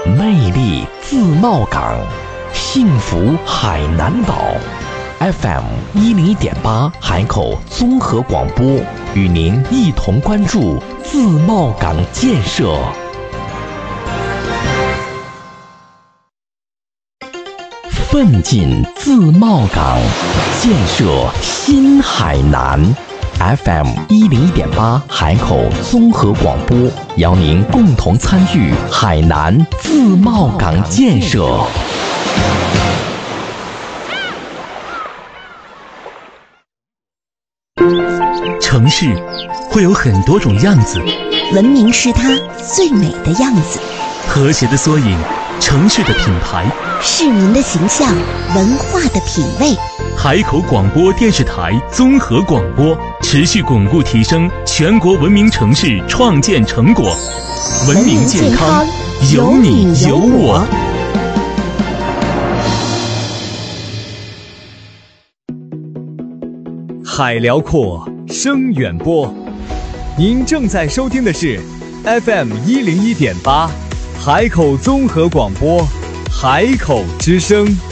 魅力自贸港，幸福海南岛。FM10.8海口综合广播与您一同关注自贸港建设。奋进自贸港，建设新海南。FM10.8海口综合广播邀您共同参与海南自贸港建设。 城市会有很多种样子， 文明是它最美的样子， 和谐的缩影，城市的品牌， 市民的形象，文化的品味。 海口广播电视台综合广播持续巩固提升全国文明城市创建成果，文明健康有你有我。 海辽阔，声远播。您正在收听的是 FM101.8海口综合广播，海口之声。